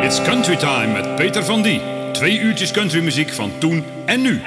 It's Country Time met Peter van Die. 2 uurtjes countrymuziek van toen en nu.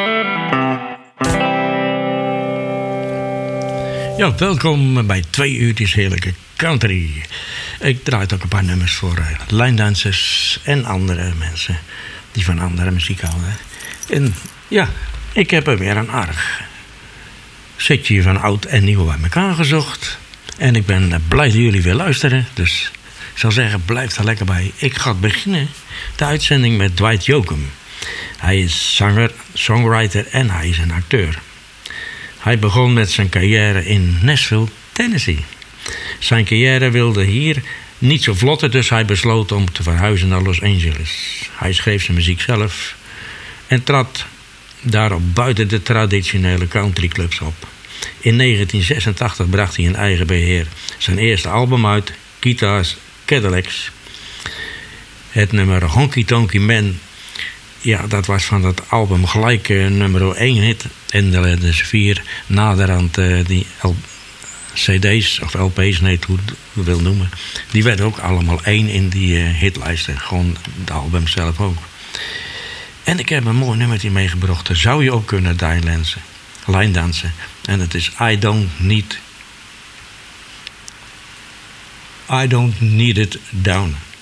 Ja, welkom bij 2 uurtjes heerlijke country. Ik draai ook een paar nummers voor lijndansers en andere mensen die van andere muziek houden. En ja, ik heb er weer een aardig setje van oud en nieuw bij elkaar gezocht. En ik ben blij dat jullie weer luisteren. Dus ik zal zeggen, blijf er lekker bij. Ik ga beginnen de uitzending met Dwight Yoakam. Hij is zanger, songwriter en hij is een acteur. Hij begon met zijn carrière in Nashville, Tennessee. Zijn carrière wilde hier niet zo vlotten, dus hij besloot om te verhuizen naar Los Angeles. Hij schreef zijn muziek zelf en trad daarop buiten de traditionele countryclubs op. In 1986 bracht hij in eigen beheer zijn eerste album uit, Guitars Cadillacs. Het nummer Honky Tonky Man, ja, dat was van dat album gelijk nummer 1 hit. En er zijn 4 naderhand die cd's of lp's, nee, hoe je wil noemen. Die werden ook allemaal 1 in die hitlijsten. Gewoon de album zelf ook. En ik heb een mooi nummertje meegebracht. Daar zou je ook kunnen lijndansen. En het is I Don't Need It Down.